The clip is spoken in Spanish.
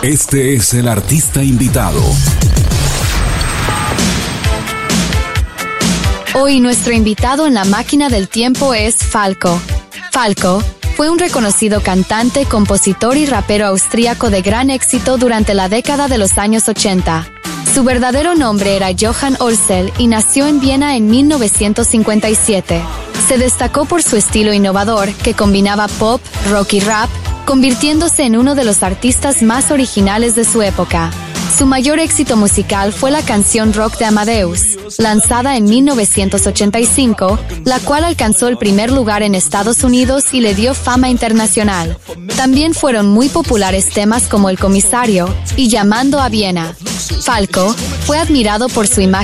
Este es el artista invitado. Hoy nuestro invitado en la máquina del tiempo es Falco. Falco fue un reconocido cantante, compositor y rapero austríaco de gran éxito durante la década de los años 80. Su verdadero nombre era Johann Orsel y nació en Viena en 1957. Se destacó por su estilo innovador que combinaba pop, rock y rap, convirtiéndose en uno de los artistas más originales de su época. Su mayor éxito musical fue la canción Rock de Amadeus, lanzada en 1985, la cual alcanzó el primer lugar en Estados Unidos y le dio fama internacional. También fueron muy populares temas como El Comisario y Llamando a Viena. Falco fue admirado por su imagen